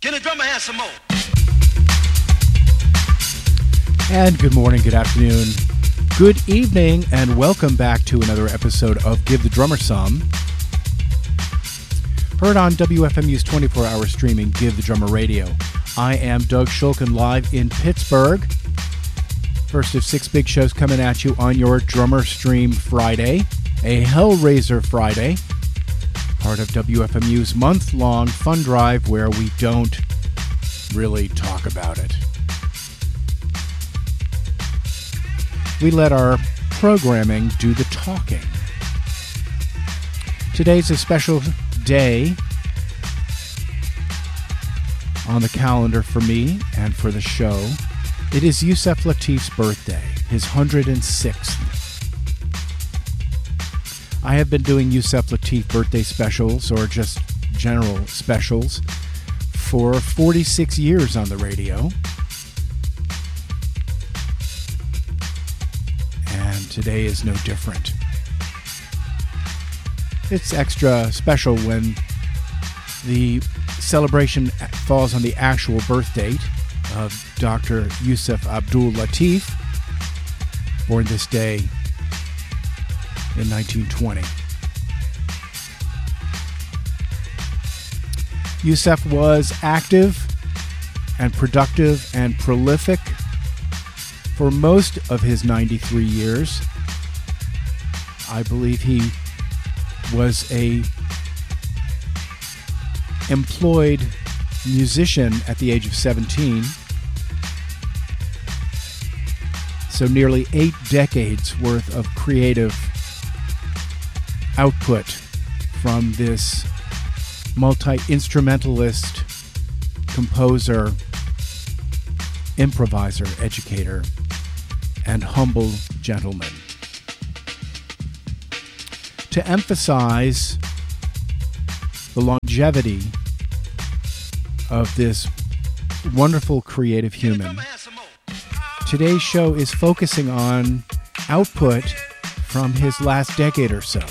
Can the drummer have some more? And good morning, good afternoon, good evening, and welcome back to another episode of Give the Drummer Some. Heard on WFMU's 24-hour streaming Give the Drummer Radio. I am Doug Shulkin, live in Pittsburgh. First of 6 big shows coming at you on your Drummer Stream Friday, a Hellraiser Friday, part of WFMU's month-long fun drive where we don't really talk about it. We let our programming do the talking. Today's a special day on the calendar for me and for the show. It is Yusef Lateef's birthday, his 106th. I have been doing Yusef Lateef birthday specials, or just general specials, for 46 years on the radio. And today is no different. It's extra special when the celebration falls on the actual birth date of Dr. Yusef Abdul Lateef, born this day in 1920. Yusef was active and productive and prolific for most of his 93 years. I believe he was a employed musician at the age of 17. So nearly 8 decades worth of creative output from this multi-instrumentalist, composer, improviser, educator, and humble gentleman. To emphasize the longevity of this wonderful creative human, today's show is focusing on output from his last decade or so.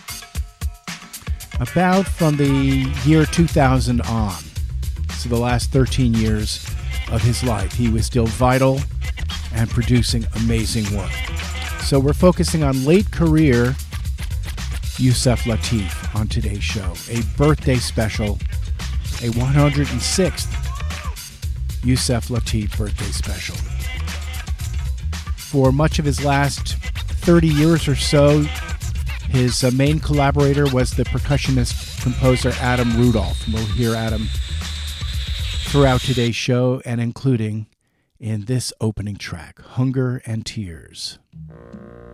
About from the year 2000 on, so the last 13 years of his life, he was still vital and producing amazing work. So we're focusing on late career Yusef Lateef on today's show. A birthday special, a 106th Yusef Lateef birthday special. For much of his last 30 years or so, his main collaborator was the percussionist composer Adam Rudolph. We'll hear Adam throughout today's show, and including in this opening track, Hunger and Tears.